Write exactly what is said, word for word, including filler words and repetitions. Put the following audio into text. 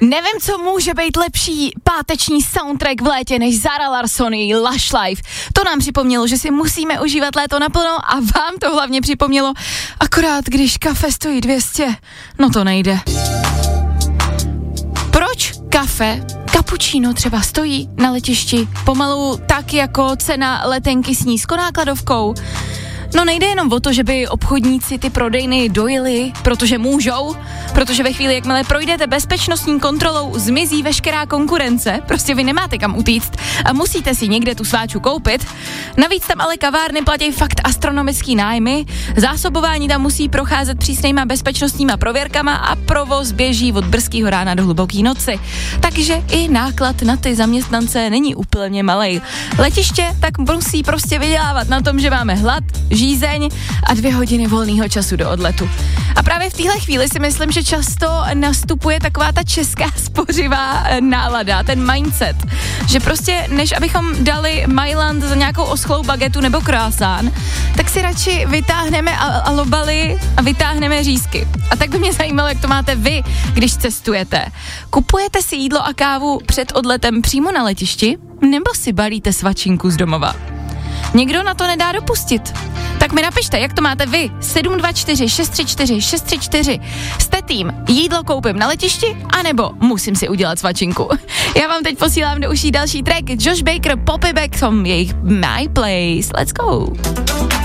Nevím, co může být lepší páteční soundtrack v létě než Zara Larsson, Lush Life. To nám připomnělo, že si musíme užívat léto naplno a vám to hlavně připomnělo, akorát když kafe stojí dvě stě, no to nejde. Proč kafe, cappuccino třeba stojí na letišti pomalu tak jako cena letenky s nízkonákladovkou? No nejde jenom o to, že by obchodníci ty prodejny dojili, protože můžou, protože ve chvíli, jakmile projdete bezpečnostní kontrolou, zmizí veškerá konkurence, prostě vy nemáte kam utíct a musíte si někde tu sváču koupit. Navíc tam ale kavárny platí fakt astronomický nájmy, zásobování tam musí procházet přísnýma bezpečnostníma prověrkama a provoz běží od brzkého rána do hluboký noci. Takže i náklad na ty zaměstnance není úplně malej. Letiště tak musí prostě vydělávat na tom, že máme hlad, žízeň a dvě hodiny volného času do odletu. A právě v téhle chvíli si myslím, že často nastupuje taková ta česká spořivá nálada, ten mindset, že prostě než abychom dali Mailand za nějakou oschlou bagetu nebo croissant, tak si radši vytáhneme alobaly a vytáhneme řízky. A tak by mě zajímalo, jak to máte vy, když cestujete. Kupujete si jídlo a kávu před odletem přímo na letišti, nebo si balíte svačinku z domova? Někdo na to nedá dopustit. Tak mi napište, jak to máte vy. sedm dva čtyři šest tři čtyři šest tři čtyři. Jste tým jídlo koupím na letišti, anebo musím si udělat svačinku. Já vám teď posílám do uší další track. Josh Baker, Poppy Back, jejich My Place. Let's go.